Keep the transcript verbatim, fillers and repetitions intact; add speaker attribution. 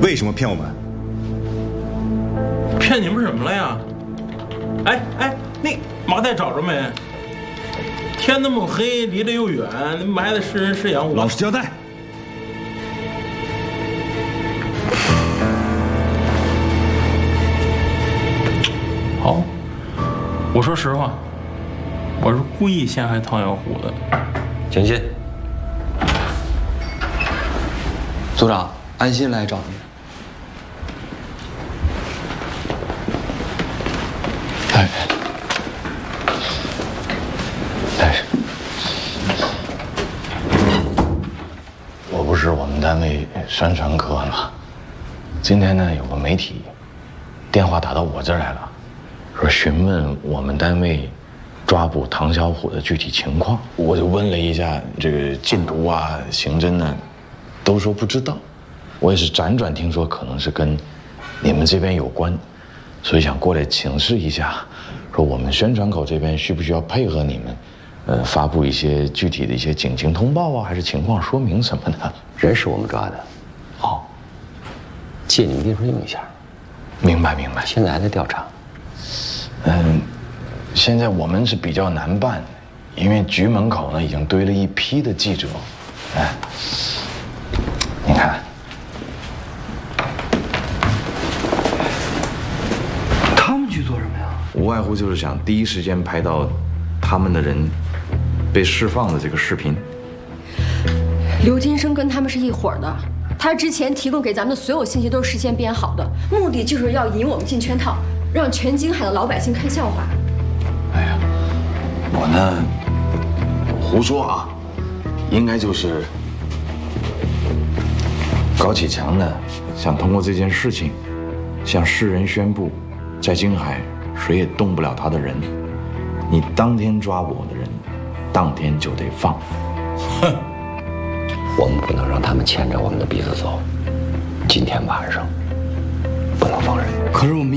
Speaker 1: 为什么骗我们？
Speaker 2: 骗你们什么了呀？哎哎，那麻袋找着没？天那么黑，离得又远，埋的是人是羊，我
Speaker 1: 老实交代。
Speaker 2: 好，我说实话，我是故意陷害唐小虎的。
Speaker 3: 请进。组长，安心来找你。哎，哎，
Speaker 4: 我不是我们单位宣传科吗？今天呢，有个媒体电话打到我这儿来了，说询问我们单位抓捕唐小虎的具体情况。我就问了一下这个禁毒啊、刑侦呢，都说不知道。我也是辗转听说，可能是跟你们这边有关，所以想过来请示一下，说我们宣传口这边需不需要配合你们，呃，发布一些具体的一些警情通报啊，还是情况说明什么的？
Speaker 3: 人是我们抓的，
Speaker 4: 哦，
Speaker 3: 借你秘书用一下。
Speaker 4: 明白明白。
Speaker 3: 现在还在调查。
Speaker 4: 嗯，现在我们是比较难办，因为局门口呢已经堆了一批的记者。哎，你看，
Speaker 5: 他们去做什么呀？
Speaker 4: 无外乎就是想第一时间拍到他们的人被释放的这个视频。
Speaker 6: 刘金生跟他们是一伙的，他之前提供给咱们的所有信息都是事先编好的，目的就是要引我们进圈套，让全京海的老百姓看笑话。
Speaker 4: 哎呀，我呢胡说啊，应该就是高启强呢想通过这件事情向世人宣布，在京海谁也动不了他的人，你当天抓我的人，当天就得放。
Speaker 3: 哼，我们不能让他们牵着我们的鼻子走，今天晚上不能放人。
Speaker 5: 可是我们。